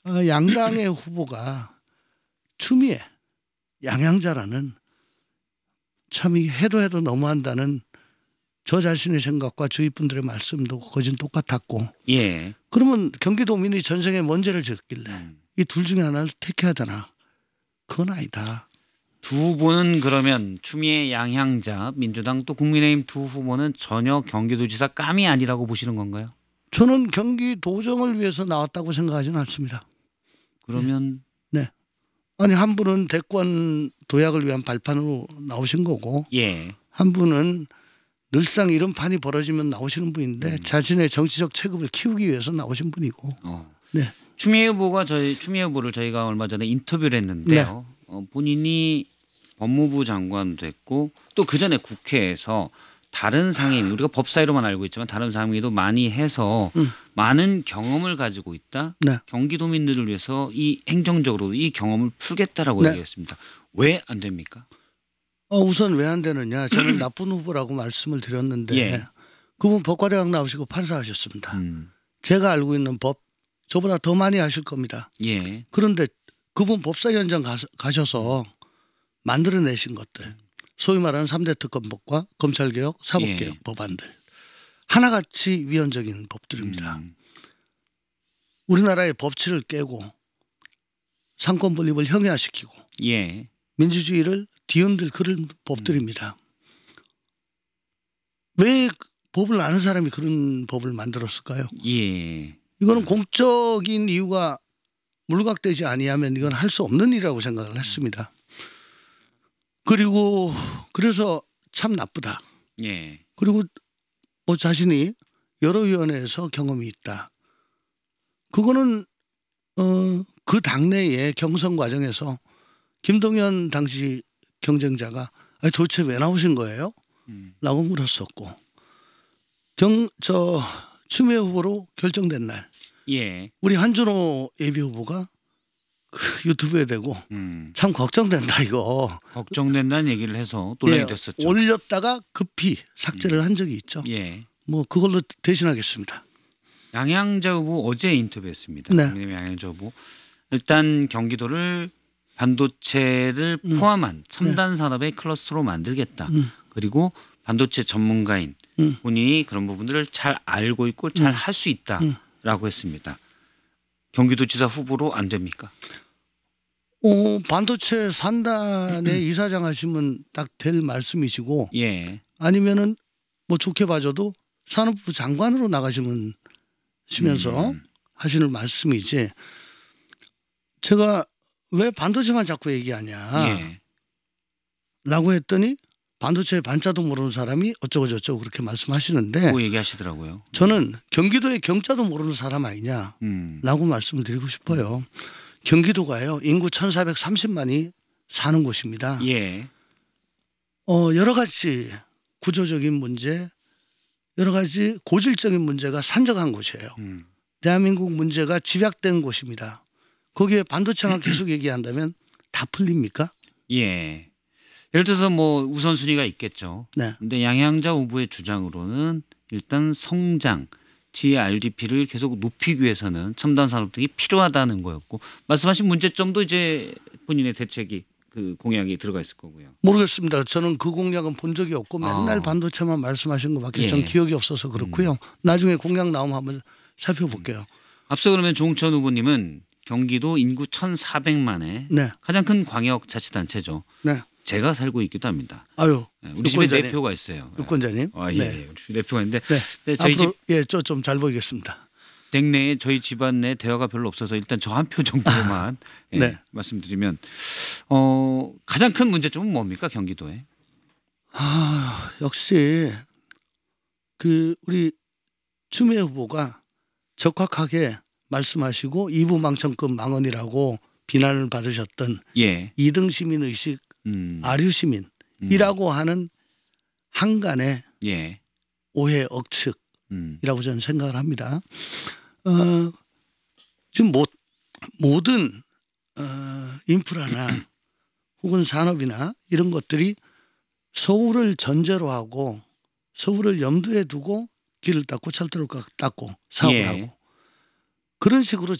양당의 후보가 추미애 양양자라는 참 해도 너무한다는 저 자신의 생각과 주위 분들의 말씀도 거진 똑같았고 예. 그러면 경기도민이 전생에 뭔 죄를 지었길래 이 둘 중에 하나를 택해야 되나? 그건 아니다. 두 후보는 그러면 추미애 양향자 민주당 또 국민의힘 두 후보는 전혀 경기도지사 감이 아니라고 보시는 건가요? 저는 경기도정을 위해서 나왔다고 생각하지는 않습니다. 그러면 네. 아니 한 분은 대권 도약을 위한 발판으로 나오신 거고 예. 한 분은 늘상 이런 판이 벌어지면 나오시는 분인데 자신의 정치적 체급을 키우기 위해서 나오신 분이고. 네. 추미애 후보를 저희가 얼마 전에 인터뷰를 했는데요. 본인이 법무부 장관 됐고 또 그 전에 국회에서 다른 상임위 우리가 법사위로만 알고 있지만 다른 상임위도 많이 해서 많은 경험을 가지고 있다. 네. 경기도민들을 위해서 이 행정적으로 이 경험을 풀겠다라고 네. 얘기했습니다. 왜 안 됩니까? 우선 왜 안 되느냐. 저는 나쁜 후보라고 말씀을 드렸는데 예. 그분 법과대학 나오시고 판사하셨습니다. 제가 알고 있는 법 저보다 더 많이 아실 겁니다. 예. 그런데 그분 법사위 현장 가셔서 만들어내신 것들 소위 말하는 3대 특검법과 검찰개혁, 사법개혁 예. 법안들 하나같이 위헌적인 법들입니다. 우리나라의 법치를 깨고 상권 분립을 형해화시키고 예. 민주주의를 뒤흔들 그런 법들입니다. 왜 법을 아는 사람이 그런 법을 만들었을까요? 예. 이거는 공적인 이유가 물각되지 아니하면 이건 할 수 없는 일이라고 생각을 했습니다. 그리고 그래서 참 나쁘다. 예. 그리고 뭐 자신이 여러 위원회에서 경험이 있다. 그거는 그 당내의 경선 과정에서 김동연 당시 경쟁자가 도대체 왜 나오신 거예요? 라고 물었었고 추미애 후보로 결정된 날 예. 우리 한준호 예비 후보가 그 유튜브에 대고 참 걱정된다 이거. 걱정된다는 얘기를 해서 논란이 됐었죠. 올렸다가 급히 삭제를 한 적이 있죠. 예. 뭐 그걸로 대신하겠습니다. 양양자 후보 어제 인터뷰했습니다. 네. 국민의힘 양양자 후보. 일단 경기도를 반도체를 포함한 첨단 산업의 클러스터로 만들겠다. 그리고 반도체 전문가인 본인이 그런 부분들을 잘 알고 있고 잘 할 수 있다라고 했습니다. 경기도지사 후보로 안 됩니까? 반도체 산단의 이사장 하시면 딱 될 말씀이시고 예. 아니면은 뭐 좋게 봐줘도 산업부 장관으로 나가시면서 하시는 말씀이지 제가 왜 반도체만 자꾸 얘기하냐 예. 라고 했더니 반도체 반자도 모르는 사람이 어쩌고 저쩌고 그렇게 말씀하시는데 그 얘기하시더라고요. 저는 경기도의 경자도 모르는 사람 아니냐라고 말씀을 드리고 싶어요. 경기도가요 인구 1,430만이 사는 곳입니다. 예. 여러 가지 구조적인 문제 여러 가지 고질적인 문제가 산적한 곳이에요. 대한민국 문제가 집약된 곳입니다. 거기에 반도체만 계속 얘기한다면 다 풀립니까? 예. 예를 들어서 뭐 우선순위가 있겠죠. 네. 근데 양양자 후보의 주장으로는 일단 성장, GRDP를 계속 높이기 위해서는 첨단 산업 등이 필요하다는 거였고 말씀하신 문제점도 이제 본인의 대책이 그 공약이 들어가 있을 거고요. 모르겠습니다. 저는 그 공약은 본 적이 없고 맨날 반도체만 말씀하신 것밖에 전 기억이 없어서 그렇고요. 나중에 공약 나오면 한번 살펴볼게요. 앞서 그러면 조홍천 후보님은 경기도 인구 1,400만의 네. 가장 큰 광역자치단체죠. 네. 제가 살고 있기도 합니다. 아유, 우리 집에 내표가 있어요. 유권자님. 예. 네. 우리 집에 내표가 있는데 네. 저희 집 좀 잘 보이겠습니다. 댁내에 저희 집안 내 대화가 별로 없어서 일단 저 한 표 정도만 네. 말씀드리면 가장 큰 문제점은 뭡니까 경기도에? 역시 그 우리 추미애 후보가 적확하게 말씀하시고 이부망천급 망언이라고 비난을 받으셨던 예. 2등 시민 의식 아류 시민이라고 하는 한간의 예. 오해 억측이라고 저는 생각을 합니다. 지금 모든 인프라나 혹은 산업이나 이런 것들이 서울을 전제로 하고 서울을 염두에 두고 길을 닦고 철도를 닦고 사업을 하고 그런 식으로